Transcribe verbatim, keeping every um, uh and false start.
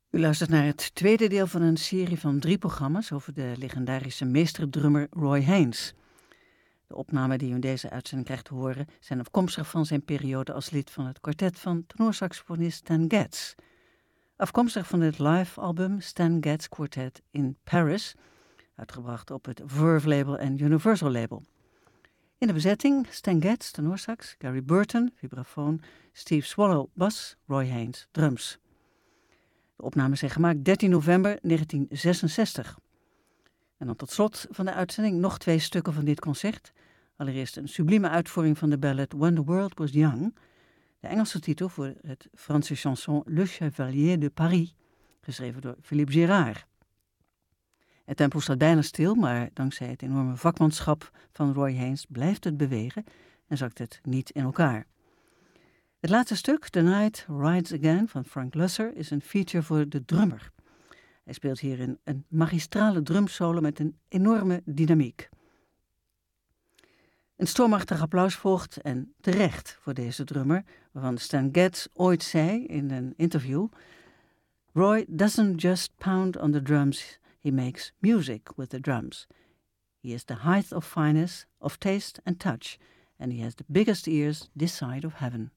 U luistert naar het tweede deel van een serie van drie programma's over de legendarische meesterdrummer Roy Haynes. De opnamen die u in deze uitzending krijgt te horen zijn afkomstig van zijn periode als lid van het kwartet van tenorsaxofonist Stan Getz. Afkomstig van het live-album Stan Getz Quartet in Paris, uitgebracht op het Verve label en Universal label. In de bezetting Stan Getz, tenorsax, Gary Burton, vibrafoon, Steve Swallow, bas, Roy Haynes, drums. De opnames zijn gemaakt dertien november negentien zesenzestig. En dan tot slot van de uitzending nog twee stukken van dit concert. Allereerst een sublieme uitvoering van de ballad When the World Was Young, de Engelse titel voor het Franse chanson Le Chevalier de Paris, geschreven door Philippe Girard. Het tempo staat bijna stil, maar dankzij het enorme vakmanschap van Roy Haynes blijft het bewegen en zakt het niet in elkaar. Het laatste stuk, The Night Rides Again van Frank Loesser, is een feature voor de drummer. Hij speelt hierin een magistrale drumsolo met een enorme dynamiek. Een stormachtig applaus volgt en terecht voor deze drummer, waarvan Stan Getz ooit zei in een interview: Roy doesn't just pound on the drums, he makes music with the drums. He is the height of fineness, of taste and touch, and he has the biggest ears this side of heaven.